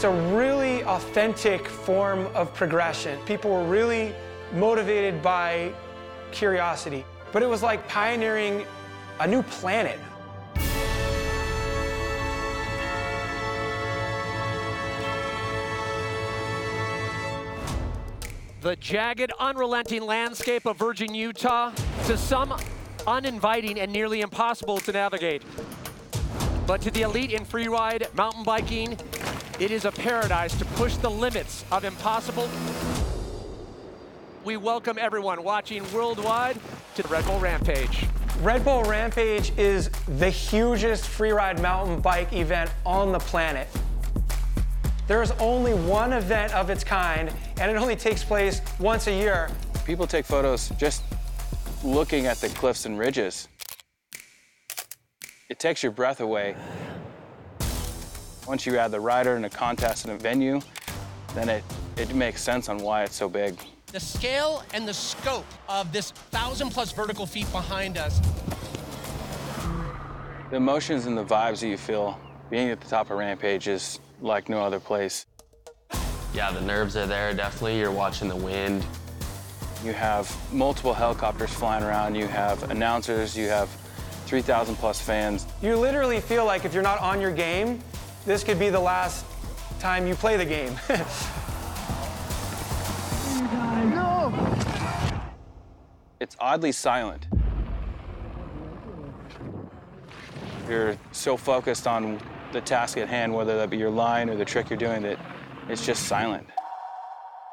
It's a really authentic form of progression. People were really motivated by curiosity, but it was like pioneering a new planet. The jagged, unrelenting landscape of virgin Utah, to some uninviting and nearly impossible to navigate. But to the elite in freeride mountain biking, it is a paradise to push the limits of impossible. We welcome everyone watching worldwide to the Red Bull Rampage. Red Bull Rampage is the hugest freeride mountain bike event on the planet. There is only one event of its kind, and it only takes place once a year. People take photos just looking at the cliffs and ridges. It takes your breath away. Once you add the rider and a contest and a venue, then it makes sense on why it's so big. The scale and the scope of this 1,000+ vertical feet behind us. The emotions and the vibes that you feel being at the top of Rampage is like no other place. Yeah, the nerves are there, definitely. You're watching the wind. You have multiple helicopters flying around, you have announcers, you have 3,000+ fans. You literally feel like if you're not on your game, this could be the last time you play the game. It's oddly silent. You're so focused on the task at hand, whether that be your line or the trick you're doing, that it's just silent.